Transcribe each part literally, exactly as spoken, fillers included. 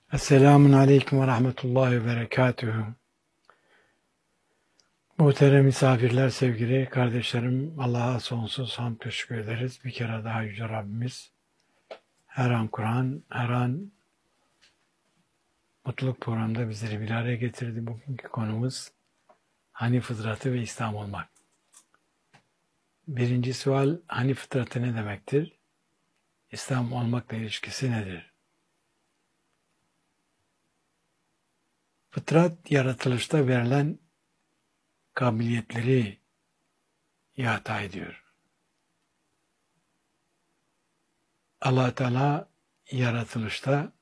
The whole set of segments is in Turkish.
Esselamun Aleyküm ve Rahmetullahi ve Berekatühü. Muhterem misafirler, sevgili kardeşlerim, Allah'a sonsuz hamd teşekkür ederiz. Bir kere daha Yüce Rabbimiz her an Kur'an, her an mutluluk programında bizleri bir araya getirdi. Bugünkü konumuz Hanif fıtratı ve İslam olmak. Birinci sual, Hanif fıtratı ne demektir? İslam olmakla ilişkisi nedir? Fıtrat, yaratılışta verilen kabiliyetleri ihata ediyor. Allah Teala yaratılışta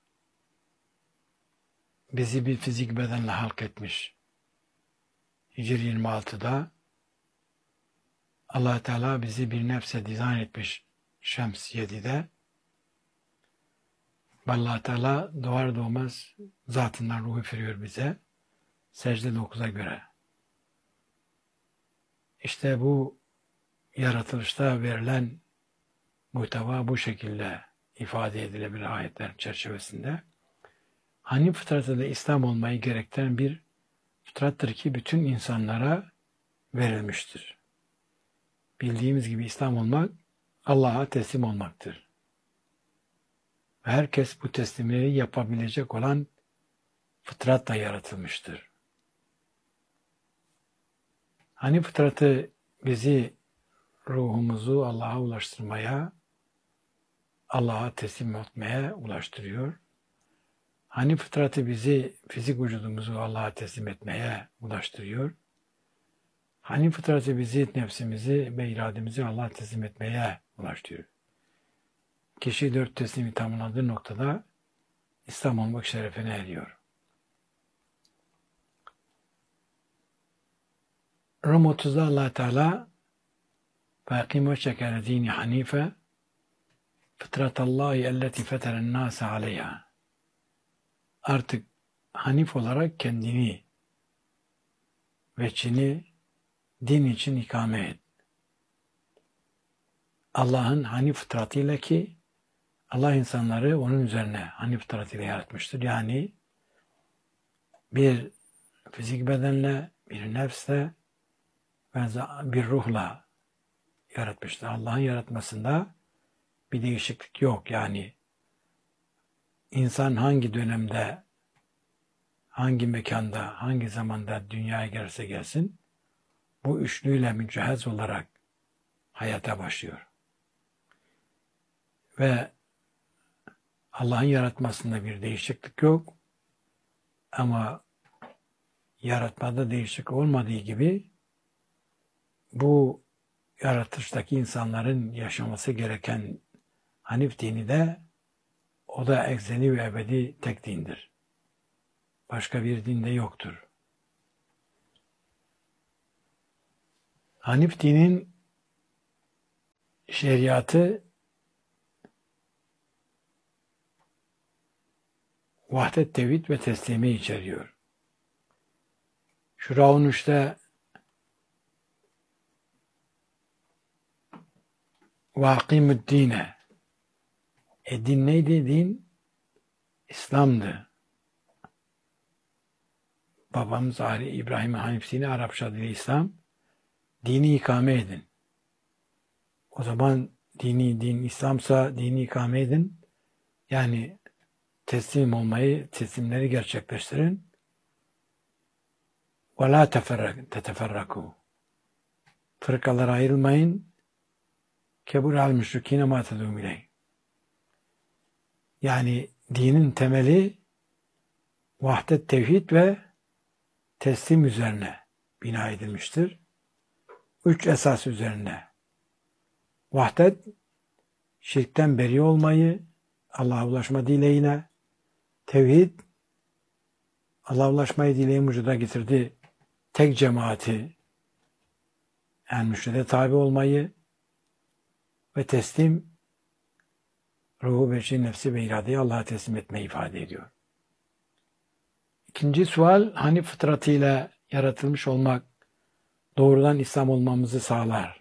bizi bir fizik bedenle halk etmiş. Hicr yirmi altıda Allah Teala bizi bir nefse dizayn etmiş. Şems yedide Allah Teala doğar doğmaz zatından ruh üfürüyor bize. Secde dokuza göre. İşte bu yaratılışta verilen muhteva bu şekilde ifade edilebilir ayetler çerçevesinde. Hanif fıtratı da İslam olmayı gerektiren bir fıtrattır ki bütün insanlara verilmiştir. Bildiğimiz gibi İslam olmak Allah'a teslim olmaktır. Herkes bu teslimleri yapabilecek olan fıtratla yaratılmıştır. Hanif fıtratı bizi, ruhumuzu Allah'a ulaştırmaya, Allah'a teslim etmeye ulaştırıyor. Hanif fıtratı bizi, fizik vücudumuzu Allah'a teslim etmeye ulaştırıyor. Hanif fıtratı bizi, nefsimizi ve irademizi Allah'a teslim etmeye ulaştırıyor. Kişi dört teslimi tamamladığı noktada İslam olmak şerefine eriyor. Rum otuzda Allah Teala فَاَقِمْ وَجْهَكَ لِدِينِ حَن۪يفًا فِطْرَةَ اللّٰهِ اَلَّتِي فَتَرَ النَّاسَ عَلَيْهَا. Artık Hanif olarak kendini, veçini din için ikame et. Allah'ın Hanif fıtratıyla ki Allah insanları onun üzerine Hanif fıtratıyla yaratmıştır. Yani bir fizik bedenle, bir nefsle ve bir ruhla yaratmıştır. Allah'ın yaratmasında bir değişiklik yok. Yani insan hangi dönemde, hangi mekanda, hangi zamanda dünyaya gelirse gelsin, bu üçlüyle mücehhez olarak hayata başlıyor. Ve Allah'ın yaratmasında bir değişiklik yok. Ama yaratmada değişiklik olmadığı gibi bu yaratıştaki insanların yaşaması gereken Hanif dini de o da ekseni ve ebedi tek dindir. Başka bir din de yoktur. Hanif dinin şeriatı vahdet tevhid ve teslimi içeriyor. Şura on üçte وَاقِمُ E din neydi? Din İslam'dı. Babamız Ali İbrahim Hanif dini, Arapça adıyla İslam. Dini ikame edin. O zaman dini din İslam'sa dini ikame edin. Yani teslim olmayı, teslimleri gerçekleştirin. وَلَا تَتَفَرَّكُوا Fırkalara ayrılmayın. كَبُرَ عَلْ مُشْرِك۪ينَ مَا تَدُومْ اِلَيْهِ Yani dinin temeli vahdet tevhid ve teslim üzerine bina edilmiştir. Üç esas üzerine. Vahdet, şirkten beri olmayı, Allah'a ulaşma dileğine. Tevhid, Allah'a ulaşmayı dileğin vücuda getirdi. Tek cemaati, yani mürşide tabi olmayı ve teslim, ruhu, beşi, nefsi ve iradeyi Allah'a teslim etmeyi ifade ediyor. İkinci sual, Hanif fıtratıyla yaratılmış olmak doğrudan İslam olmamızı sağlar.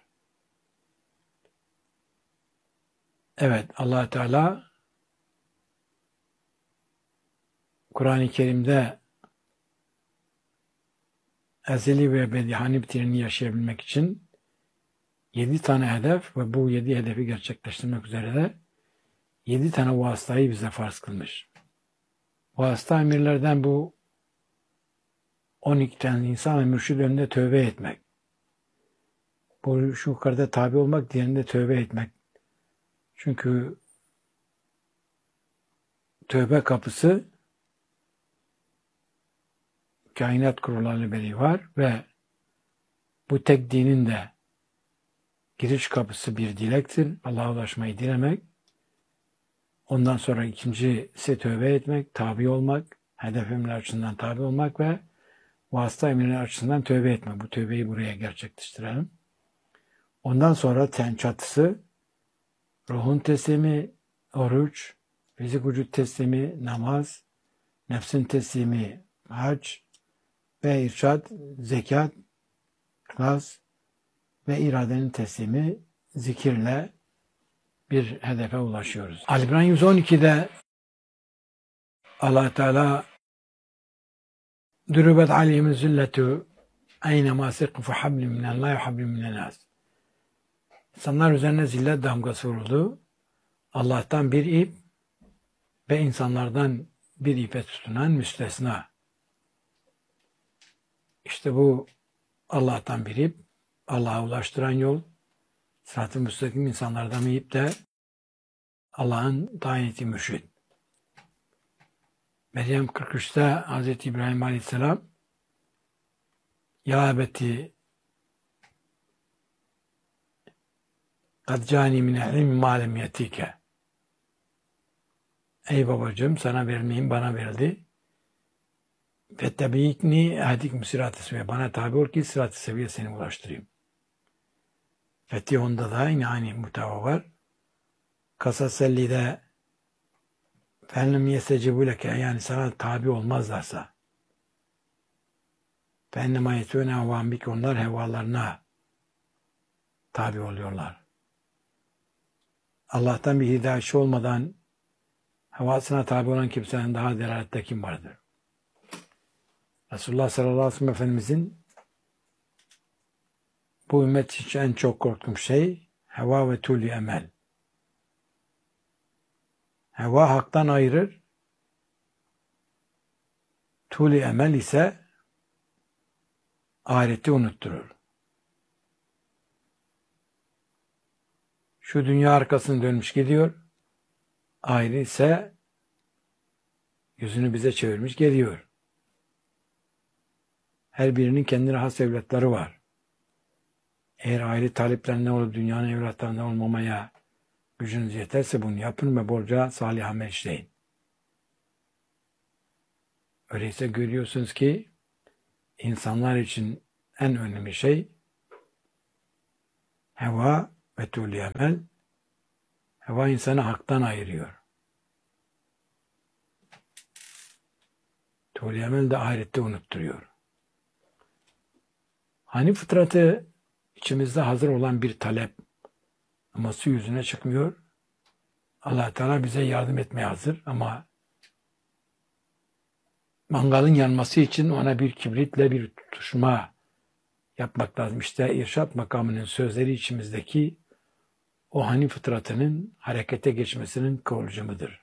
Evet, Allah Teala Kur'an-ı Kerim'de ezeli ve ebedi Hanif dinini yaşayabilmek için yedi tane hedef ve bu yedi hedefi gerçekleştirmek üzere de yedi tane vasıtayı bize farz kılmış. Vasıta emirlerden bu on iki tane insan ve mürşid önünde tövbe etmek. Bu şu yukarıda tabi olmak, diğerinde tövbe etmek. Çünkü tövbe kapısı kainat kurullarıyla beri var ve bu tek dinin de giriş kapısı bir dilektir. Allah'a ulaşmayı dilemek. Ondan sonra ikincisi tövbe etmek, tabi olmak, hedef emirler açısından tabi olmak ve vasıta emirler açısından tövbe etmek. Bu tövbeyi buraya gerçekleştirelim. Ondan sonra ten çatısı, ruhun teslimi, oruç, fizik vücut teslimi, namaz, nefsin teslimi, hac ve irşad, zekat, ihlas ve iradenin teslimi, zikirle bir hedefe ulaşıyoruz. Ali İmran yüz on iki'de Allah Teala "Durubet aleyhim zilletu eynema sekfu hablin minallahi ve hablin minenas." İnsanlar üzerine zillet damgası vuruldu. Allah'tan bir ip ve insanlardan bir ipe tutunan müstesna. İşte bu Allah'tan bir ip, Allah'a ulaştıran yol, sırat-ı müstakim insanlardan bir ip de Allah'ın tayin ettiği mürşid. Meryem kırk üç'te Hazreti İbrahim Aleyhisselam "Ya ebeti kad cani min ehlim ma lem yetike." Ey babacığım, sana vermeyeyim, bana verildi. "Fettebi'ni ehdikum sırat-ı seviye." Bana tabi ol ki sırat-ı seviye seni ulaştırayım. Fethi onda da yine aynı muhteva var. Kasas elli'de "Fenlem yestecibu leke." Yani sana tabi olmazlarsa "Fennema yetûne hevâmbik." Onlar hevalarına tabi oluyorlar. Allah'tan bir hidayetçi olmadan havasına tabi olan kimsenin daha delalette kim vardır? Resulullah sallallahu aleyhi ve sellem Efendimizin bu ümmet için en çok korktuğum şey heva ve tûl-i emel. Heva haktan ayırır, tûl-i emel ise ahireti unutturur. Şu dünya arkasını dönmüş gidiyor, ahiret ise yüzünü bize çevirmiş geliyor. Her birinin kendine has evlatları var. Eğer ahiret taleplerinden olup dünyanın evlatlarından olmamaya gücünüz yeterse bunu yapın ve bolca salih amel işleyin. Öyleyse görüyorsunuz ki insanlar için en önemli şey heva ve tûl-i emel. Heva insanı haktan ayırıyor. Tûl-i emel de ahirette unutturuyor. Hani fıtratı içimizde hazır olan bir talep ama su yüzüne çıkmıyor. Allah Teala bize yardım etmeye hazır ama mangalın yanması için ona bir kibritle bir tutuşma yapmak lazım. İşte irşad makamının sözleri içimizdeki o hani fıtratının harekete geçmesinin kıvılcımıdır.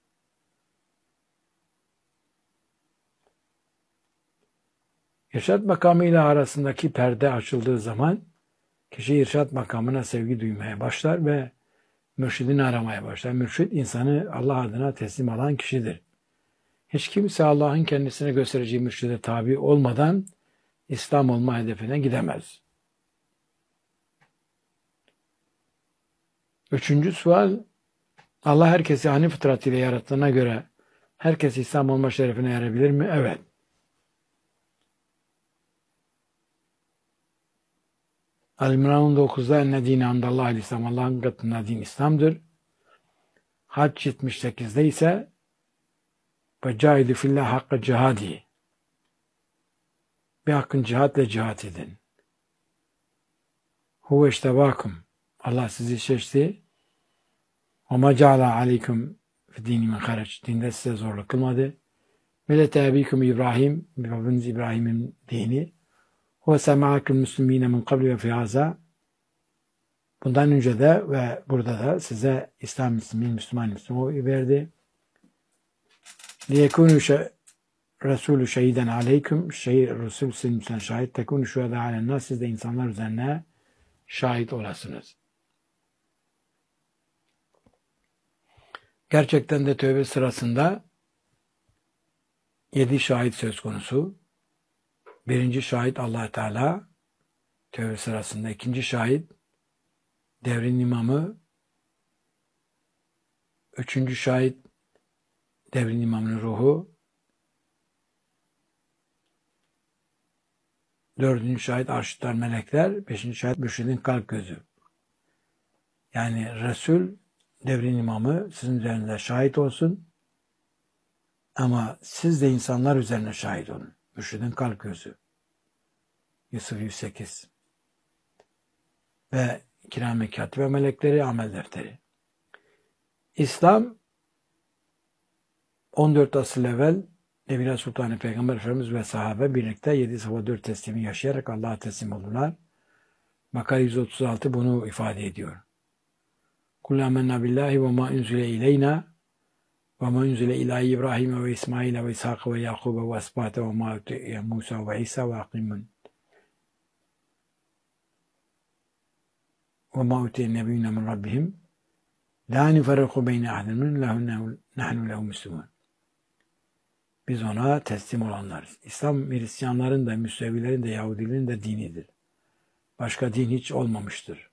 İrşad makamıyla arasındaki perde açıldığı zaman kişi irşad makamına sevgi duymaya başlar ve mürşidini aramaya başlar. Mürşid insanı Allah adına teslim alan kişidir. Hiç kimse Allah'ın kendisine göstereceği mürşide tabi olmadan İslam olma hedefine gidemez. Üçüncü sual, Allah herkesi hani fıtratıyla yarattığına göre herkes İslam olma şerefine erebilir mi? Evet. Al-İmran on dokuz'da "Enne dîne andallâhi l-İslam." Allah'ın katında din İslam'dır. Hac yetmiş sekiz'de ise "Ve cahidü fillah hakka cihadi." Bir hakkın cihatla cihat edin. Huve iştebâkum. Allah sizi seçti. "Ve ma ceala aleykum fi dîni min harac." Dinde size zorluk kılmadı. Millete ebikum İbrahim, Rabbiniz İbrahim'in dini. Ve sema'akum müslimine min kabli ve fihaza. Bundan önce de ve burada da size İslam Müslümin, Müslüman Müslüman verdi. Liyekunu Resulü şehiden aleyküm. Şehir Resul sizin üzerine şahit. Tekunu şuhada alenna. Siz de insanlar üzerine şahit olasınız. Gerçekten de tövbe sırasında yedi şahit söz konusu. Birinci şahit Allah Teala tövbe sırasında. İkinci şahit devrin imamı. Üçüncü şahit devrin imamının ruhu. Dördüncü şahit arşitler, melekler. Beşinci şahit mürşidin kalp gözü. Yani Resul devrin imamı sizin üzerinde şahit olsun. Ama siz de insanlar üzerine şahit olun. Mürşidin kalp gözü. Yusuf yüz sekiz. Ve kiram-ı katibe melekleri, amel defteri. İslam on dört asıl evvel Nebila Sultanı Peygamber Efendimiz ve sahabe birlikte yedi safa dört teslimi yaşayarak Allah'a teslim oldular. Makale yüz otuz altı bunu ifade ediyor. Kul amenna billahi ve ma unzile ileyna ve ma unzile ila İbrahim ve İsmail ve İshak ve Yakub ve Esbate ve ma utiye Musa ve İsa ve akimun ve ma utiye nebiyyine min rabbihim la nufarriku beyne ahadin minhum nahnu lehu muslimun. Biz ona teslim olanlarız. İslam Hristiyanların da, Müsevilerin de, Yahudilerin de dinidir. Başka din hiç olmamıştır.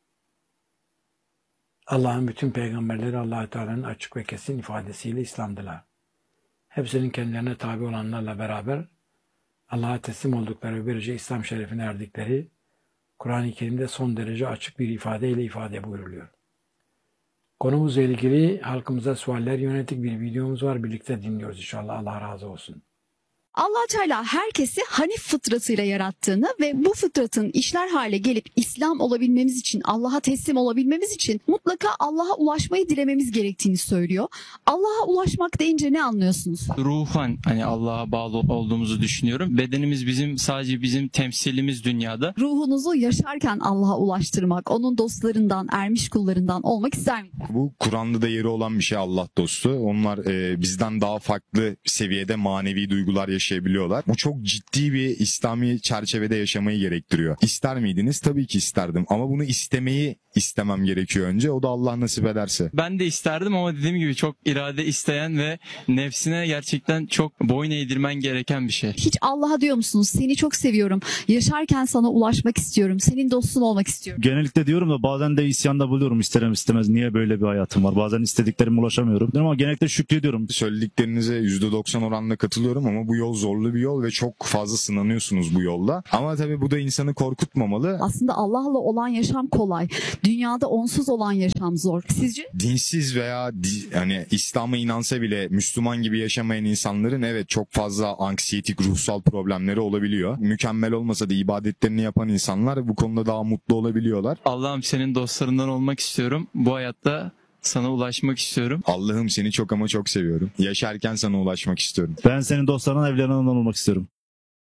Allah'ın bütün peygamberleri Allah-u Teala'nın açık ve kesin ifadesiyle İslam'dılar. Hepsinin kendilerine tabi olanlarla beraber Allah'a teslim oldukları ve böylece İslam şerefine erdikleri Kur'an-ı Kerim'de son derece açık bir ifadeyle ifade buyuruluyor. Konumuzla ilgili halkımıza sualler yönelik bir videomuz var. Birlikte dinliyoruz inşallah. Allah razı olsun. Allah Teala herkesi Hanif fıtratıyla yarattığını ve bu fıtratın işler hale gelip İslam olabilmemiz için, Allah'a teslim olabilmemiz için mutlaka Allah'a ulaşmayı dilememiz gerektiğini söylüyor. Allah'a ulaşmak deyince ne anlıyorsunuz? Ruhan hani Allah'a bağlı olduğumuzu düşünüyorum. Bedenimiz bizim sadece bizim temsilimiz dünyada. Ruhunuzu yaşarken Allah'a ulaştırmak, onun dostlarından, ermiş kullarından olmak ister mi? Bu Kur'an'da da yeri olan bir şey Allah dostu. Onlar e, bizden daha farklı seviyede manevi duygular yaşayabiliyorlar. Bu çok ciddi bir İslami çerçevede yaşamayı gerektiriyor. İster miydiniz? Tabii ki isterdim. Ama bunu istemeyi istemem gerekiyor önce. O da Allah nasip ederse. Ben de isterdim ama dediğim gibi çok irade isteyen ve nefsine gerçekten çok boyun eğdirmen gereken bir şey. Hiç Allah'a diyor musunuz? Seni çok seviyorum. Yaşarken sana ulaşmak istiyorum. Senin dostun olmak istiyorum. Genellikle diyorum da bazen de isyanda buluyorum isterim istemez. Niye böyle bir hayatım var? Bazen istediklerime ulaşamıyorum. Ama genellikle şükrediyorum. Söylediklerinize yüzde doksan oranla katılıyorum ama bu yol zorlu bir yol ve çok fazla sınanıyorsunuz bu yolda. Ama tabii bu da insanı korkutmamalı. Aslında Allah'la olan yaşam kolay. Dünyada onsuz olan yaşam zor. Sizce? Dinsiz veya di, hani İslam'a inansa bile Müslüman gibi yaşamayan insanların evet çok fazla anksiyetik ruhsal problemleri olabiliyor. Mükemmel olmasa da ibadetlerini yapan insanlar bu konuda daha mutlu olabiliyorlar. Allah'ım senin dostlarından olmak istiyorum. Bu hayatta sana ulaşmak istiyorum. Allah'ım seni çok ama çok seviyorum. Yaşarken sana ulaşmak istiyorum. Ben senin dostlarından, evlerinden olmak istiyorum.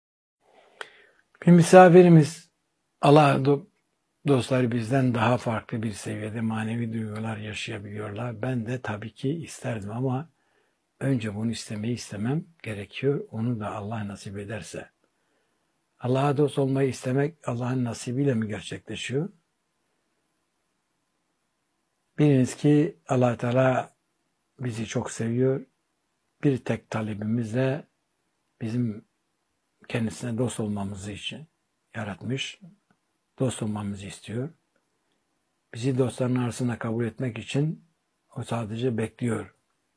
Bir misafirimiz, Allah dostları bizden daha farklı bir seviyede manevi duygular yaşayabiliyorlar. Ben de tabii ki isterdim ama önce bunu istemeyi istemem gerekiyor. Onu da Allah nasip ederse. Allah'a dost olmayı istemek Allah'ın nasibiyle mi gerçekleşiyor? Biliniz ki Allah Teala bizi çok seviyor. Bir tek talebimiz de bizim kendisine dost olmamızı için yaratmış. Dost olmamızı istiyor. Bizi dostların arasında kabul etmek için o sadece bekliyor.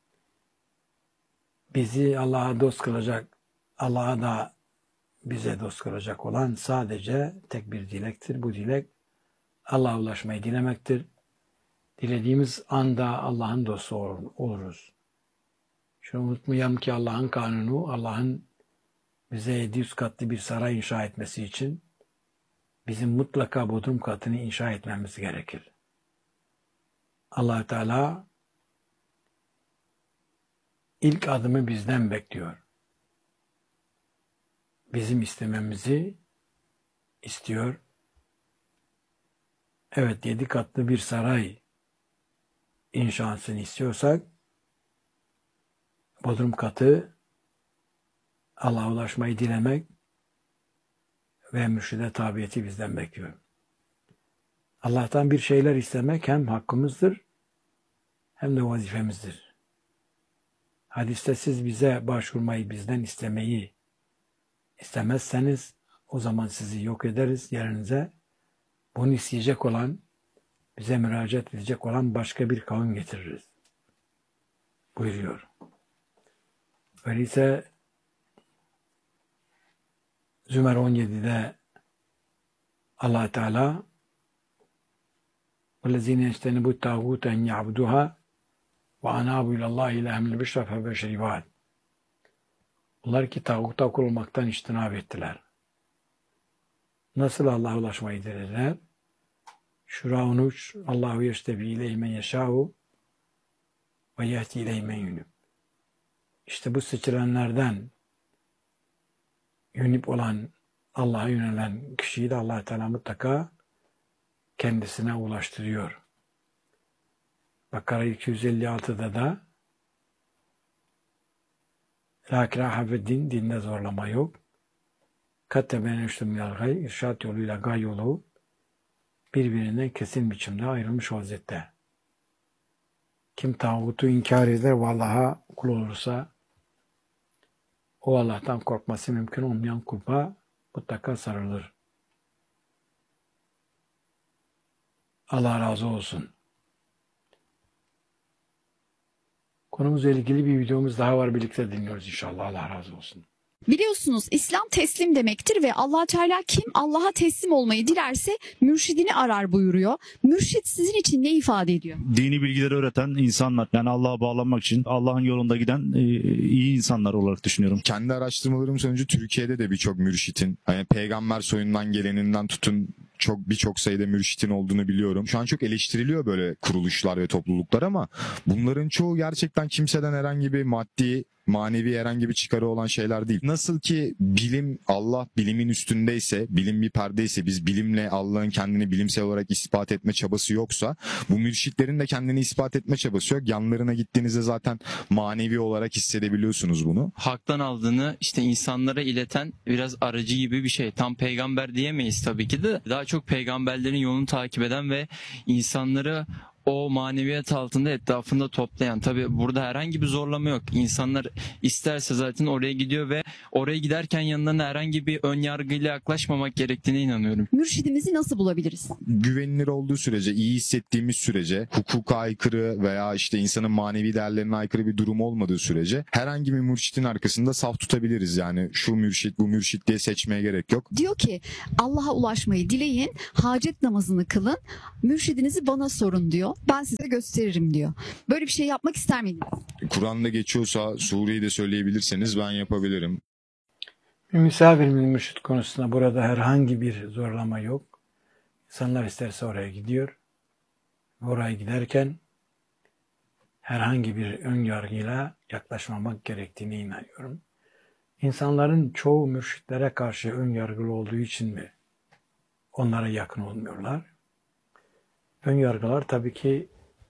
Bizi Allah'a dost kılacak, Allah'a da bize dost kılacak olan sadece tek bir dilektir. Bu dilek Allah'a ulaşmayı dilemektir. Dilediğimiz anda Allah'ın dostu oluruz. Şunu unutmayalım ki Allah'ın kanunu, Allah'ın bize yedi yüz katlı bir saray inşa etmesi için bizim mutlaka bodrum katını inşa etmemiz gerekir. Allah Teala ilk adımı bizden bekliyor. bizim istememizi istiyor. Evet, yedi katlı bir saray inşasını istiyorsak bodrum katı Allah'a ulaşmayı dilemek ve mürşide tabiyeti bizden bekliyor. Allah'tan bir şeyler istemek hem hakkımızdır hem de vazifemizdir. Hadiste siz bize başvurmayı, bizden istemeyi istemezseniz o zaman sizi yok ederiz yerinize. Bunu isteyecek olan, bize müracaat edecek olan başka bir kavim getiririz buyuruyor. Öyleyse Zümer on yedide Allah Teala وَالَّذ۪ينَ يَجْتَنِبُوا التَّاغُوتَ اَنْ يَعْبُدُوهَا وَاَنَابُوا اِلَى اللّٰهِ اِلَٰهَ الْبِشْرَ فَبَشَرِ وَعَدٍ. Bunlar ki tağuta kurulmaktan içtinab ettiler. Nasıl Allah'a ulaşmayı dilediler? Şura on üç Allahu yeştebi ileyhi men yeşâhu ve yehdi ileyhi men yunib. İşte bu seçilenlerden yunib olan, Allah'a yönelen kişiyi de Allah Teala mutlaka kendisine ulaştırıyor. Bakara iki yüz elli altıda da La ikrahe fe'd-din, dinde zorlama yok. Kad tebeyyene ruşdu minel gay, irşad yoluyla gay yolu birbirinden kesin biçimde ayrılmış vaziyette. Kim tağutu inkar eder ve Allah'a kul olursa o Allah'tan korkması mümkün olmayan kulpa mutlaka sarılır. Allah razı olsun. Konumuzla ilgili bir videomuz daha var. Birlikte dinliyoruz inşallah. Allah razı olsun. Biliyorsunuz İslam teslim demektir ve Allah Teala kim Allah'a teslim olmayı dilerse mürşidini arar buyuruyor. Mürşid sizin için ne ifade ediyor? Dini bilgileri öğreten insanlar, yani Allah'a bağlanmak için Allah'ın yolunda giden e, iyi insanlar olarak düşünüyorum. Kendi araştırmalarım sonucu Türkiye'de de birçok mürşitin, hani peygamber soyundan geleninden tutun çok birçok sayıda mürşitin olduğunu biliyorum. Şu an çok eleştiriliyor böyle kuruluşlar ve topluluklar ama bunların çoğu gerçekten kimseden herhangi bir maddi, manevi herhangi bir çıkarı olan şeyler değil. Nasıl ki bilim, Allah bilimin üstündeyse, bilim bir perdeyse, biz bilimle Allah'ın kendini bilimsel olarak ispat etme çabası yoksa, bu mürşitlerin de kendini ispat etme çabası yok. Yanlarına gittiğinizde zaten manevi olarak hissedebiliyorsunuz bunu. Hak'tan aldığını işte insanlara ileten biraz aracı gibi bir şey. Tam peygamber diyemeyiz tabii ki de. Daha çok peygamberlerin yolunu takip eden ve insanları o maneviyat altında etrafında toplayan. Tabii burada herhangi bir zorlama yok. İnsanlar isterse zaten oraya gidiyor ve oraya giderken yanlarına herhangi bir ön yargıyla yaklaşmamak gerektiğine inanıyorum. Mürşidimizi nasıl bulabiliriz? Güvenilir olduğu sürece, iyi hissettiğimiz sürece, hukuka aykırı veya işte insanın manevi değerlerine aykırı bir durum olmadığı sürece herhangi bir mürşitin arkasında saf tutabiliriz. Yani şu mürşit, bu mürşit diye seçmeye gerek yok. Diyor ki Allah'a ulaşmayı dileyin, hacet namazını kılın, mürşidinizi bana sorun diyor. Ben size gösteririm diyor. Böyle bir şey yapmak ister miydiniz? Kur'an'da geçiyorsa sureyi de söyleyebilirseniz ben yapabilirim. Bir misafir mürşit konusunda burada herhangi bir zorlama yok. İnsanlar isterse oraya gidiyor. Oraya giderken herhangi bir ön yargıyla yaklaşmamak gerektiğine inanıyorum. İnsanların çoğu mürşitlere karşı ön yargılı olduğu için mi onlara yakın olmuyorlar? Ön yargılar tabii ki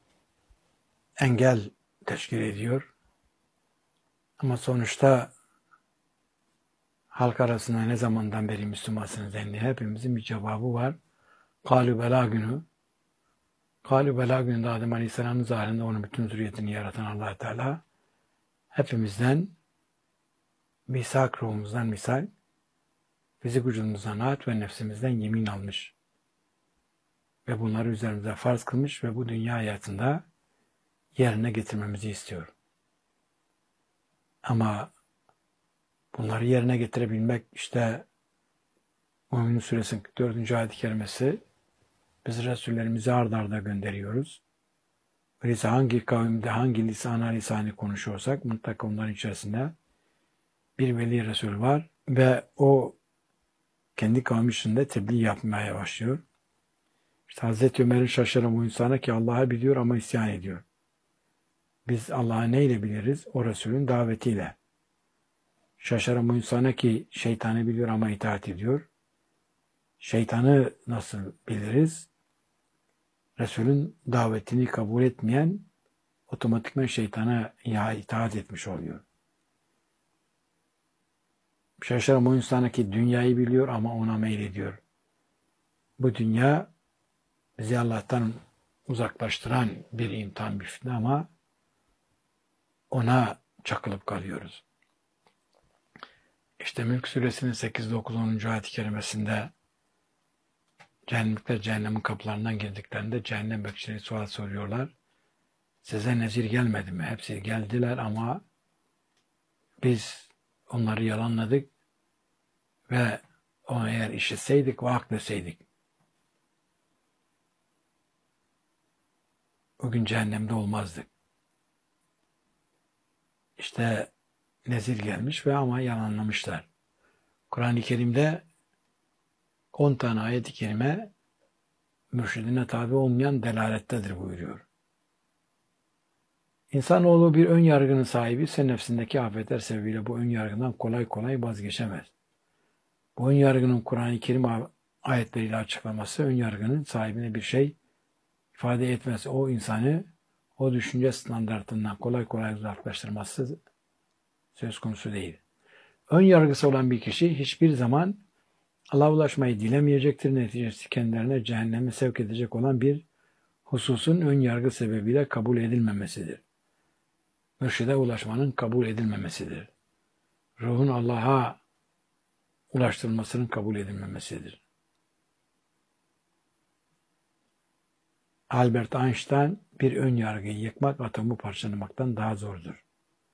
engel teşkil ediyor. Ama sonuçta halk arasında ne zamandan beri Müslümansınız denli hepimizin bir cevabı var. Kâlü belâ günü. Kâlü belâ gününde Adem Aleyhisselam'ın zahirinde onun bütün zürriyetini yaratan Allah Teala hepimizden misak ruhumuzdan misal, fizik vücudumuzdan naat ve nefsimizden yemin almış. Ve bunları üzerimize farz kılmış ve bu dünya hayatında yerine getirmemizi istiyor. Ama bunları yerine getirebilmek işte Mü'min Suresinin kırk dördüncü ayet-i kerimesi biz Resullerimizi ard arda gönderiyoruz. Öyleyse hangi kavimde hangi lisana lisanı konuşuyorsak mutlaka onların içerisinde bir veli Resul var ve o kendi kavmi içinde tebliğ yapmaya başlıyor. İşte Hazreti Ömer'in şaşıran bu insana ki Allah'ı biliyor ama isyan ediyor. Biz Allah'ı neyle biliriz? O Resulün davetiyle. Şaşarım o insana ki şeytanı biliyor ama itaat ediyor. Şeytanı nasıl biliriz? Resulün davetini kabul etmeyen otomatikman şeytana ya itaat etmiş oluyor. Şaşarım o insana ki dünyayı biliyor ama ona meylediyor. Bu dünya bizi Allah'tan uzaklaştıran bir imtihan, bir fitne ama ona çakılıp kalıyoruz. İşte Mülk Suresinin sekiz, dokuz, onuncu ayet-i kerimesinde cehennemlikler cehennemin kapılarından girdiklerinde cehennem bekçileri sual soruyorlar. Size nezir gelmedi mi? Hepsi geldiler ama biz onları yalanladık ve onu eğer işitseydik ve akletseydik o gün cehennemde olmazdık. İşte nezir gelmiş ve ama yalanlamışlar. Kur'an-ı Kerim'de on tane ayet-i kerime mürşidine tabi olmayan delalettedir buyuruyor. İnsanoğlu bir ön yargının sahibi ise nefsindeki afetler sebebiyle bu ön yargından kolay kolay vazgeçemez. Bu ön yargının Kur'an-ı Kerim ayetleriyle açıklaması ön yargının sahibine bir şey ifade etmez. O insanı o düşünce standartından kolay kolay uzaklaştırması söz konusu değil. Ön yargısı olan bir kişi hiçbir zaman Allah'a ulaşmayı dilemeyecektir. Neticesi kendilerine cehenneme sevk edecek olan bir hususun ön yargı sebebiyle kabul edilmemesidir. Mürşide ulaşmanın kabul edilmemesidir. Ruhun Allah'a ulaştırılmasının kabul edilmemesidir. Albert Einstein bir ön yargıyı yıkmak atomu parçalamaktan daha zordur.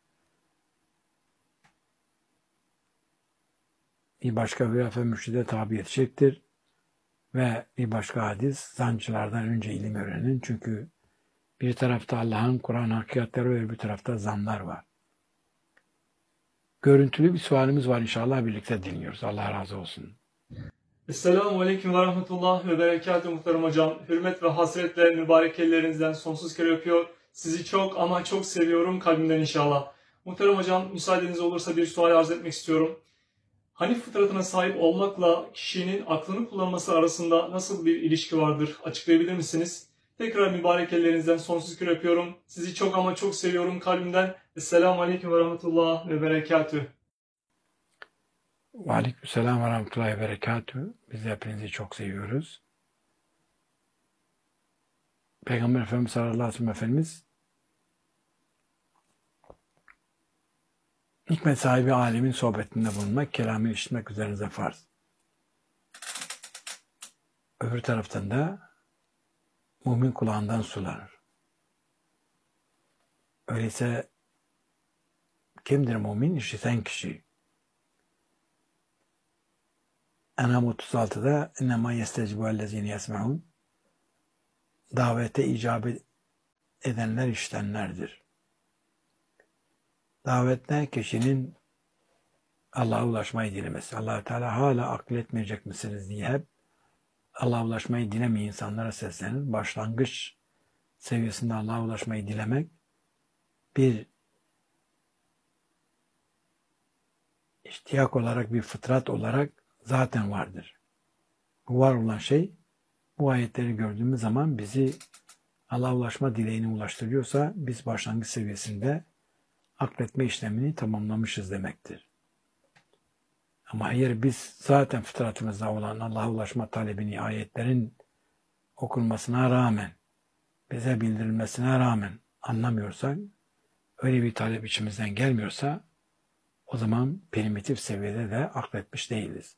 Bir başka hürafe mürşide tabi edecektir ve bir başka hadis zancılardan önce ilim öğrenin. Çünkü bir tarafta Allah'ın Kur'an hakikatleri ve bir tarafta zanlar var. Görüntülü bir sualimiz var, inşallah birlikte dinliyoruz. Allah razı olsun. Esselamu Aleyküm ve Rahmetullah ve Berekatuhu muhterem hocam. Hürmet ve hasretle mübarek ellerinizden sonsuz kere öpüyor. Sizi çok ama çok seviyorum kalbimden inşallah. Muhterem hocam, müsaadeniz olursa bir sual arz etmek istiyorum. Hanif fıtratına sahip olmakla kişinin aklını kullanması arasında nasıl bir ilişki vardır? Açıklayabilir misiniz? Tekrar mübarek ellerinizden sonsuz kere öpüyorum. Sizi çok ama çok seviyorum kalbimden. Esselamu Aleyküm ve Rahmetullah ve Berekatuhu. Ve Aleykümselam ve Rahmetullahi ve Berekatuhu. Biz de hepinizi çok seviyoruz. Peygamber Efendimiz sallallahu aleyhi ve sellem Efendimiz hikmet sahibi alimin sohbetinde bulunmak, kelamı işitmek üzerinize farz. Öbür taraftan da mümin kulağından sulanır. Öyleyse kimdir mümin? İşiten kişi. En'am otuz altıda اِنَّمَا يَسْتَجِبُ اَلَّذ۪ينَ يَسْمَعُونَ davete icabet edenler işitenlerdir. Davet ne? Kişinin Allah'a ulaşmayı dilemesi. Allah-u Teala hala akıl etmeyecek misiniz diye hep Allah'a ulaşmayı dilemeyen insanlara seslenir. Başlangıç seviyesinde Allah'a ulaşmayı dilemek bir ihtiyaç olarak, bir fıtrat olarak zaten vardır. Bu var olan şey, bu ayetleri gördüğümüz zaman bizi Allah'a ulaşma dileğine ulaştırıyorsa biz başlangıç seviyesinde akletme işlemini tamamlamışız demektir. Ama eğer biz zaten fıtratımızda olan Allah'a ulaşma talebini ayetlerin okunmasına rağmen, bize bildirilmesine rağmen anlamıyorsak, öyle bir talep içimizden gelmiyorsa o zaman primitif seviyede de akletmiş değiliz.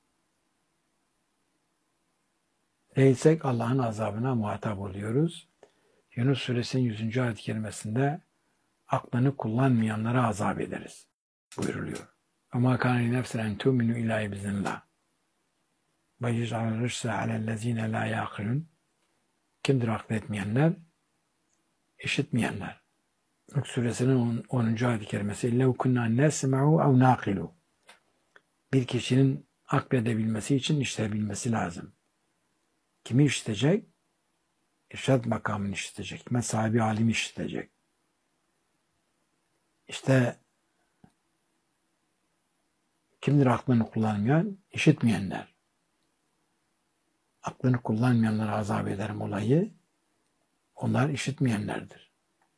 Değilsek Allah'ın azabına muhatap oluyoruz. Yunus Suresinin yüzüncü ayet-i kerimesinde aklını kullanmayanlara azap ederiz buyuruluyor. Ama kâne nefsen en tu'minu illâ biiznillah. Ve yec'al rıçse alellezîne lâ yâkilun. Kimdir akletmeyenler? İşitmeyenler. Mülk Suresinin onuncu ayet-i kerimesi اِلَّوْ كُنَّا نَسْمَعُوا اَوْ نَاقِلُوا. Bir kişinin akledebilmesi için işitebilmesi lazım. Kimi işitecek? İrşad makamını işitecek. Hikmet sahibi alimi işitecek. İşte Kimdir aklını kullanmayan? İşitmeyenler. Aklını kullanmayanlara azap ederim olayı. Onlar işitmeyenlerdir.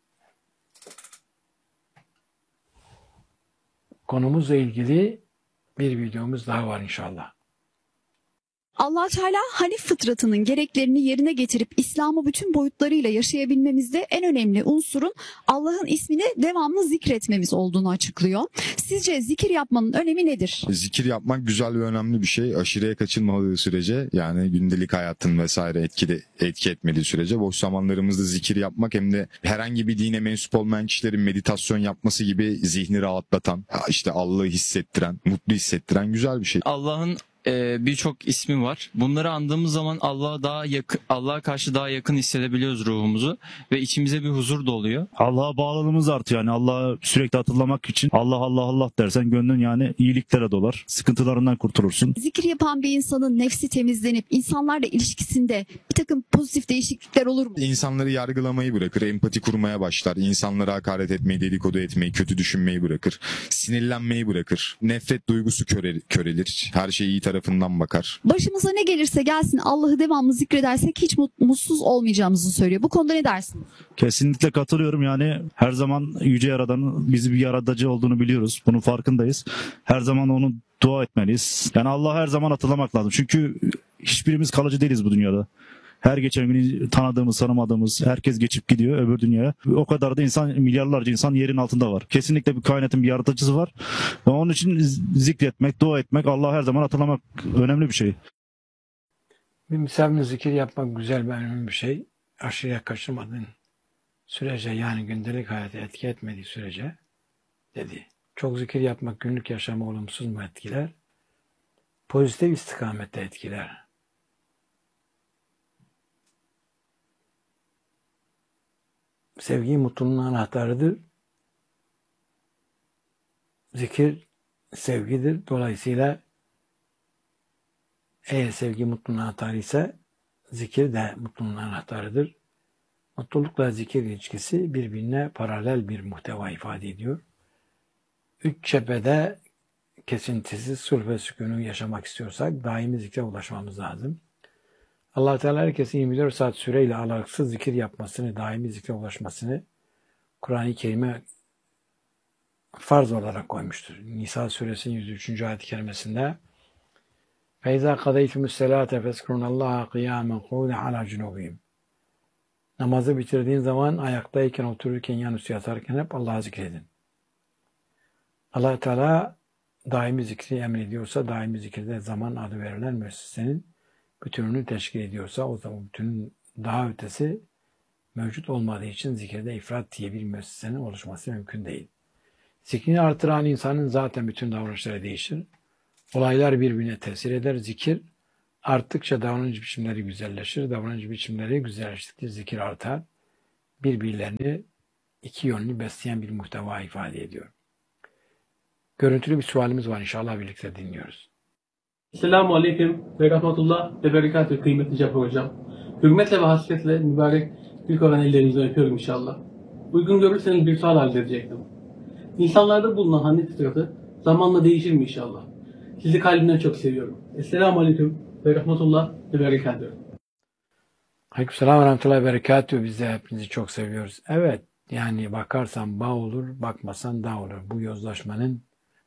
Konumuzla ilgili bir videomuz daha var inşallah. Allah Teala Hanif fıtratının gereklerini yerine getirip İslam'ı bütün boyutlarıyla yaşayabilmemizde en önemli unsurun Allah'ın ismini devamlı zikretmemiz olduğunu açıklıyor. Sizce zikir yapmanın önemi nedir? Zikir yapmak güzel ve önemli bir şey. Aşırıya kaçılmadığı sürece, yani gündelik hayatın vesaire etkili, etki etmediği sürece boş zamanlarımızda zikir yapmak, hem de herhangi bir dine mensup olmayan kişilerin meditasyon yapması gibi zihni rahatlatan, işte Allah'ı hissettiren, mutlu hissettiren güzel bir şey. Allah'ın e, birçok ismi var. Bunları andığımız zaman Allah'a daha yakın, Allah'a karşı daha yakın hissedebiliyoruz ruhumuzu ve içimize bir huzur doluyor. Allah'a bağlılığımız artıyor. Yani Allah'ı sürekli hatırlamak için Allah Allah Allah dersen gönlün yani iyiliklere dolar. Sıkıntılarından kurtulursun. Zikir yapan bir insanın nefsi temizlenip insanlarla ilişkisinde bir takım pozitif değişiklikler olur mu? İnsanları yargılamayı bırakır, empati kurmaya başlar, insanlara hakaret etmeyi, dedikodu etmeyi, kötü düşünmeyi bırakır, sinirlenmeyi bırakır, nefret duygusu köre, körelir, her şeyi iyi tarafından bakar. Başımıza ne gelirse gelsin Allah'ı devamlı zikredersek hiç mut- mutsuz olmayacağımızı söylüyor. Bu konuda ne dersin? Kesinlikle katılıyorum. Yani her zaman Yüce Yaradan'ın bizi bir yaratıcı olduğunu biliyoruz. Bunun farkındayız. Her zaman onu dua etmeliyiz. Yani Allah'ı her zaman hatırlamak lazım. Çünkü hiçbirimiz kalıcı değiliz bu dünyada. Her geçen gün tanıdığımız, tanımadığımız herkes geçip gidiyor öbür dünyaya. O kadar da insan, milyarlarca insan yerin altında var. Kesinlikle bir kainatın bir yaratıcısı var. Ve onun için zikretmek, dua etmek, Allah'ı her zaman hatırlamak önemli bir şey. Bir misafir zikir yapmak güzel ve önemli bir şey. Aşırıya kaçırmadığın sürece, yani gündelik hayata etki etmediği sürece dedi. Çok zikir yapmak günlük yaşamı olumsuz mu etkiler? Pozitif istikamette etkiler. Sevgi mutluluğun anahtarıdır. Zikir sevgidir. Dolayısıyla eğer sevgi mutluluğun anahtarı ise zikir de mutluluğun anahtarıdır. Mutlulukla zikir ilişkisi birbirine paralel bir muhteva ifade ediyor. Üç cephede kesintisiz sulh ve sükûnu yaşamak istiyorsak daimi zikre ulaşmamız lazım. Allah Teala herkesin yirmi dört saat süreyle aralıksız zikir yapmasını, daimi zikre ulaşmasını Kur'an-ı Kerim'e farz olarak koymuştur. Nisa suresinin yüz üçüncü ayet-i kerimesinde فَاِذَا قَضَيْتُمُ السَّلَاةَ فَاسْكُرُونَ اللّٰهَ قِيَامًا قُعُودًا عَلَى جُنُوبِهِمْ. Namazı bitirdiğin zaman ayaktayken, otururken, yanüstü yatarken hep Allah'ı zikredin. Allah Teala daimi zikri emrediyorsa, daimi zikirde zaman adı verilen müessesenin bütününü teşkil ediyorsa, o zaman bütünün daha ötesi mevcut olmadığı için zikirde ifrat diye bir müessesenin oluşması mümkün değil. Zikrini artıran insanın zaten bütün davranışları değişir. Olaylar birbirine tesir eder. Zikir arttıkça davranış biçimleri güzelleşir. Davranış biçimleri güzelleştikçe zikir artar. Birbirlerini iki yönlü besleyen bir muhteva ifade ediyor. Görüntülü bir sualimiz var, inşallah birlikte dinliyoruz. Selamun Aleyküm ve Rahmetullah ve Berekatü kıymetli Cafer Hocam. Hürmetle ve hasretle mübarek büyük olan ellerinizden öpüyorum inşallah. Uygun görürseniz bir sual arz edecektim. İnsanlarda bulunan Hanif fıtratı zamanla değişir mi inşallah? Sizi kalbimden çok seviyorum. Esselamu Aleyküm ve Rahmetullah ve Berekatü. Aleykümselam ve rahmetullahi ve berekatühü. Biz de hepinizi çok seviyoruz. Evet, yani bakarsan bağ olur, bakmasan dağ olur. Bu yozlaşmanın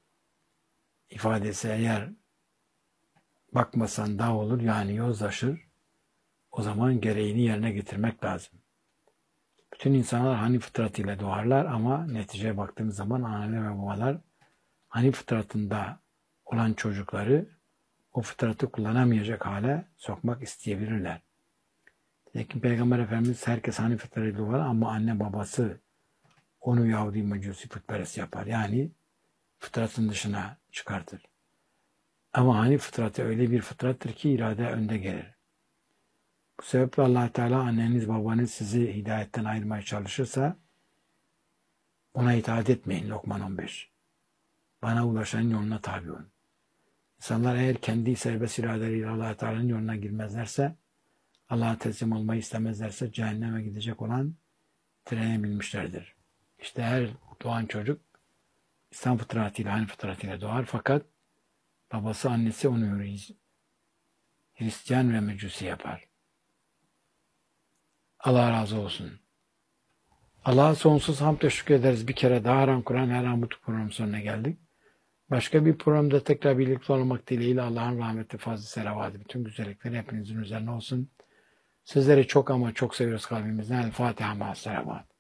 ifadesi, eğer bakmasan dağ olur, yani yozlaşır. O zaman gereğini yerine getirmek lazım. Bütün insanlar Hanif fıtratıyla doğarlar ama neticeye baktığımız zaman anneler ve babalar Hanif fıtratında olan çocukları o fıtratı kullanamayacak hale sokmak isteyebilirler. Lakin Peygamber Efendimiz herkes Hanif fıtratıyla doğar ama anne babası onu Yahudi Mecusi putperest yapar. Yani fıtratın dışına çıkartır. Ama Hanif fıtratı öyle bir fıtrattır ki irade önde gelir. Bu sebeple Allah Teala anneniz babanız sizi hidayetten ayırmaya çalışırsa ona itaat etmeyin. Lokman on beş. Bana ulaşanın yoluna tabi olun. İnsanlar eğer kendi serbest iradeleriyle Allah Teala'nın yoluna girmezlerse, Allah'a teslim olmayı istemezlerse cehenneme gidecek olan trene binmişlerdir. İşte her doğan çocuk İslam fıtratıyla, Hanif fıtratıyla doğar, fakat Babası annesi onu Hristiyan ve Mecusi yapar. Allah razı olsun. Allah'a sonsuz hamd ve şükür ederiz. Bir kere daha Aram Kur'an her an bu program sonuna geldik. Başka bir programda tekrar birlikte olmak dileğiyle Allah'ın rahmeti, fazla selavatı, bütün güzellikleri hepinizin üzerine olsun. Sizleri çok ama çok seviyoruz kalbimizden. El Fatiha ma'as selavat.